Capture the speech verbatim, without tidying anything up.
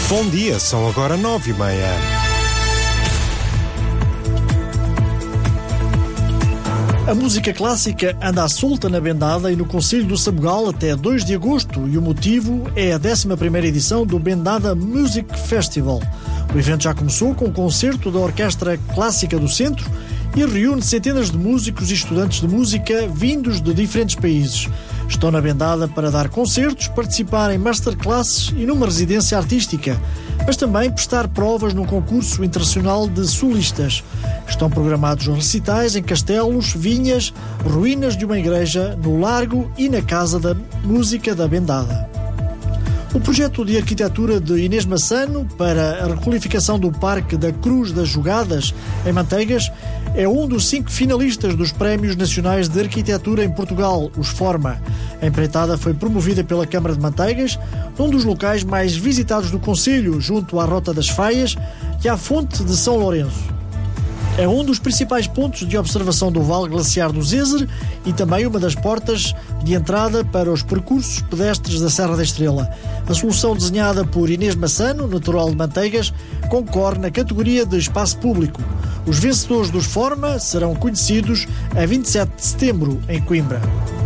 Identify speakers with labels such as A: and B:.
A: Bom dia, são agora nove e meia.
B: A música clássica anda à solta na Bendada e no Concelho do Sabugal até dois de agosto e o motivo é a décima primeira edição do Bendada Music Festival. O evento já começou com um concerto da Orquestra Clássica do Centro e reúne centenas de músicos e estudantes de música vindos de diferentes países. Estão na Bendada para dar concertos, participar em masterclasses e numa residência artística, mas também prestar provas num concurso internacional de solistas. Estão programados recitais em castelos, vinhas, ruínas de uma igreja, no Largo e na Casa da Música da Bendada. O projeto de arquitetura de Inês Massano para a requalificação do Parque da Cruz das Jogadas, em Manteigas, é um dos cinco finalistas dos Prémios Nacionais de Arquitetura em Portugal, os Forma. A empreitada foi promovida pela Câmara de Manteigas, num dos locais mais visitados do concelho, junto à Rota das Faias e à Fonte de São Lourenço. É um dos principais pontos de observação do Vale Glaciar do Zézer e também uma das portas de entrada para os percursos pedestres da Serra da Estrela. A solução desenhada por Inês Massano, natural de Manteigas, concorre na categoria de espaço público. Os vencedores dos Forma serão conhecidos a vinte e sete de setembro, em Coimbra.